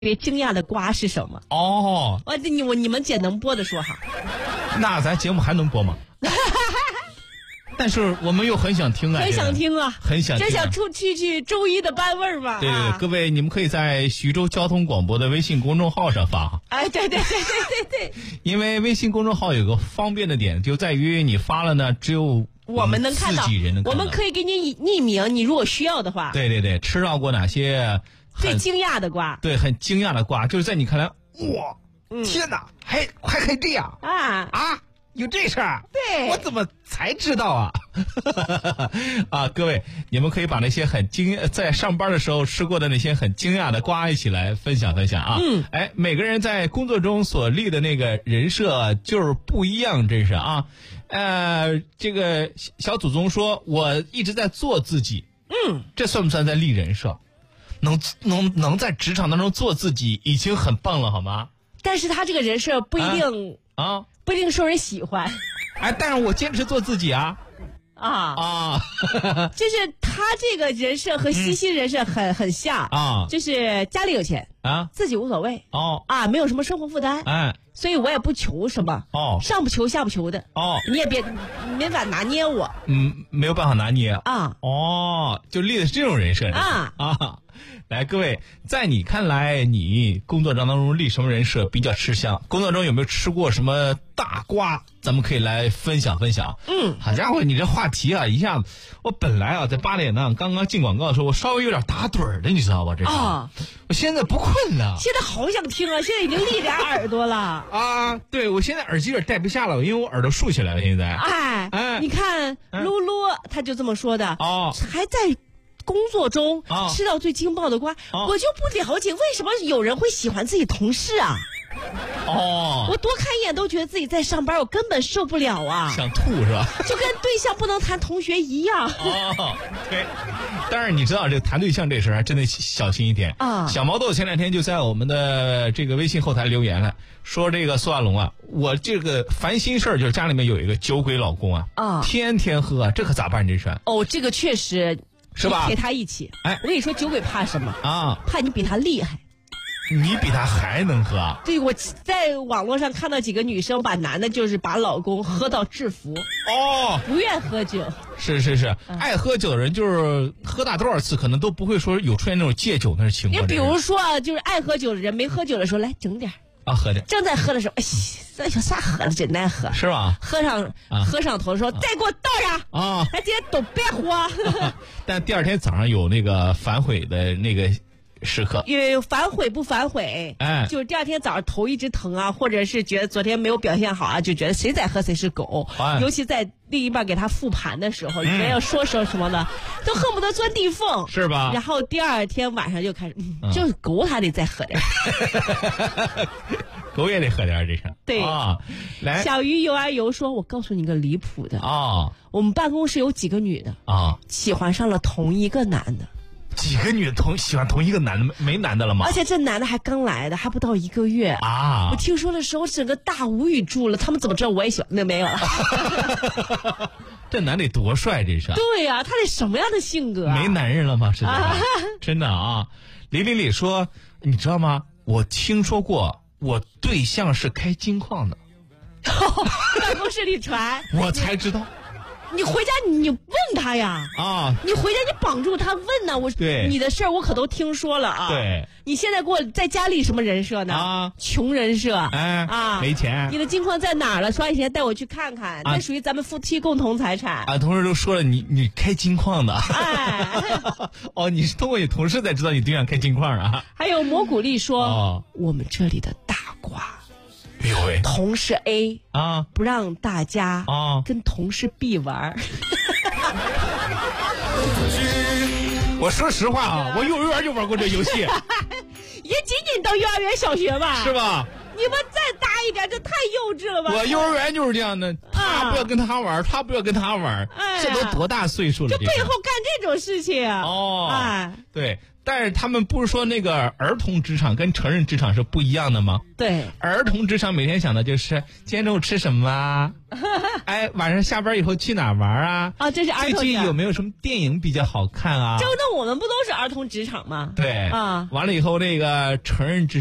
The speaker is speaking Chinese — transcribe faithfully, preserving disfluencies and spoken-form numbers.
别惊讶的瓜是什么？ 哦， 我你我你们姐能播的说哈， 那咱节目还能播吗？但是我们又很想听啊， 很想听啊， 很想听、啊， 真想出去去周一的班味儿嘛。 对对对、 啊， 各位你们可以在徐州交通广播的微信公众号上发。 哎，对对对对对对， 因为微信公众号有个方便的点，就在于你发了呢，只有我们能看到， 自己人能看到， 我们可以给你匿名，你如果需要的话。 对对对，吃到过哪些最惊讶的瓜？ 对，很惊讶的瓜，就是在你看来，哇，嗯、天哪，还还可以这样啊啊！有这事儿？ 对， 我怎么才知道啊？啊，各位，你们可以把那些很惊在上班的时候吃过的那些很惊讶的瓜一起来分享分享啊。 嗯， 哎，每个人在工作中所立的那个人设就是不一样，真是啊。呃，这个小祖宗说，我一直在做自己。 嗯， 这算不算在立人设？能能能在职场当中做自己，已经很棒了，好吗？ 但是他这个人设不一定啊。啊不一定受人喜欢， 哎，但是我坚持做自己啊， 啊啊， 就是他这个人设和西西人设很、嗯、很像啊， 就是家里有钱啊， 自己无所谓哦啊，没有什么生活负担， 哎， 所以我也不求什么哦， 上不求下不求的哦， 你也别没法拿捏我， 嗯，没有办法拿捏啊， 哦，就立的是这种人设啊啊。来，各位，在你看来，你工作当中立什么人设比较吃香？工作中有没有吃过什么大瓜？咱们可以来分享分享。 嗯， 好家伙，你这话题啊，一下子，我本来啊在八点档刚刚进广告的时候，我稍微有点打盹儿的，你知道吧？这啊， 我现在不困了。 现在好想听啊！现在已经立俩耳朵了啊！对，我现在耳机有点戴不下了，因为我耳朵竖起来了。现在， 哎哎，你看露露，他就这么说的哦， 还在工作中、哦、吃到最劲爆的瓜、哦，我就不了解为什么有人会喜欢自己同事啊！ 哦， 我多看一眼都觉得自己在上班，我根本受不了啊！ 想吐是吧？ 就跟对象不能谈同学一样。 哦，对。但是你知道这个谈对象这事儿还真得小心一点啊！ 小毛豆前两天就在我们的这个微信后台留言了，说这个苏亚龙啊，我这个烦心事儿就是家里面有一个酒鬼老公啊， 啊， 天天喝、啊，这可咋办？这是？ 哦，这个确实。 是吧？ 陪他一起。 哎， 我跟你说，酒鬼怕什么啊？ 怕你比他厉害。 你比他还能喝？ 对，我在网络上看到几个女生把男的，就是把老公喝到制服。 哦， 不愿喝酒。 是是是，嗯、爱喝酒的人就是喝大多少次，可能都不会说有出现那种戒酒那种情况。 你比如说啊，就是爱喝酒的人，没喝酒的时候来整点。 啊，喝点。 正在喝的时候，哎，这有啥喝的真难喝， 是吧？ 喝上、啊、喝上头说、啊、再给我倒上啊！ 他今天都别喝、啊。 但第二天早上有那个反悔的那个时刻， 因为反悔不反悔， 哎， 就是第二天早上头一直疼啊，或者是觉得昨天没有表现好啊，就觉得谁再喝谁是狗。 哎、 尤其在另一半给他复盘的时候，人、嗯、要说说什么的，都恨不得钻地缝， 是吧？ 然后第二天晚上就开始，嗯嗯、就是狗他得再喝点。 狗也得喝点，这是对啊。来， 小鱼游啊游说，我告诉你个离谱的啊！ 我们办公室有几个女的啊， 喜欢上了同一个男的。 几个女的同喜欢同一个男的，没男的了吗？ 而且这男的还刚来的，还不到一个月啊！ 我听说的时候，整个大无语住了。他们怎么知道我也喜欢？那没有了。 这男的多帅，这是。 对呀、啊，他得什么样的性格、啊？ 没男人了吗？是的、啊，真的啊！李李李说，你知道吗？我听说过。我对象是开金矿的， 办公室里传， 我才知道。 你回家你问他呀啊！ 你回家你绑住他问呢、啊，我对你的事儿我可都听说了啊。 对， 你现在给我在家里什么人设呢？ 啊， 穷人设， 哎啊， 没钱。 你的金矿在哪儿了？刷一钱带我去看看，啊、那属于咱们夫妻共同财产。 啊，同事都说了，你你开金矿的。 哎， 哦，你是通过你同事才知道你对象开金矿啊？ 还有蘑菇丽说， 哦， 我们这里的大瓜。 哎呦喂！ 同事 A 啊， 不让大家啊跟同事 B 玩。 我说实话啊，我幼儿园就玩过这游戏，也仅仅到幼儿园、小学吧， 是吧？ 你们再大一点，这太幼稚了吧！ 我幼儿园就是这样的，他不要跟他玩，他不要跟他玩， 哎、 这都多大岁数了？ 就背后干这种事情哦， 哎， 对， 但是他们不是说那个儿童职场跟成人职场是不一样的吗？ 对， 儿童职场每天想的就是今天中午吃什么啊？哎，晚上下班以后去哪玩啊？ 啊，这是儿童。 最近有没有什么电影比较好看啊？ 这那我们不都是儿童职场吗？ 对啊， 完了以后那个成人职